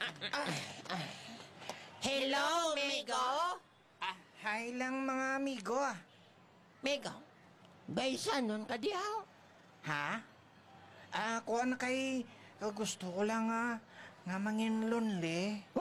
Hello, Migo? Hi lang mga amigo. Migo, baysa nun ka diyaw? Ha? Kuha na kay gusto ko lang nga mangin lonely.